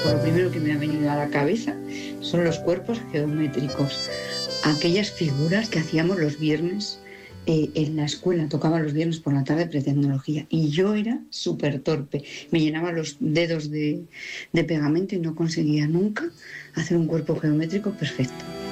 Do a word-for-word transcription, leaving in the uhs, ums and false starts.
pues lo primero que me ha venido a la cabeza son los cuerpos geométricos, aquellas figuras que hacíamos los viernes eh, en la escuela, tocaba los viernes por la tarde pretecnología y yo era súper torpe, me llenaba los dedos de, de pegamento y no conseguía nunca hacer un cuerpo geométrico perfecto.